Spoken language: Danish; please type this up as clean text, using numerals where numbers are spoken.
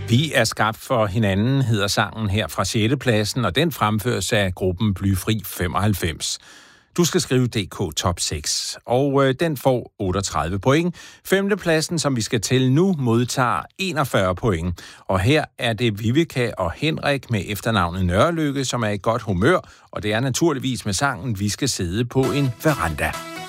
Vi er skabt for hinanden, hedder sangen her fra 6. pladsen, og den fremføres af gruppen Blyfri 95. Du skal skrive DK Top 6, og den får 38 point. 5. pladsen, som vi skal til nu, modtager 41 point. Og her er det Vivica og Henrik med efternavnet Nørrelykke, som er i godt humør, og det er naturligvis med sangen Vi skal sidde på en veranda.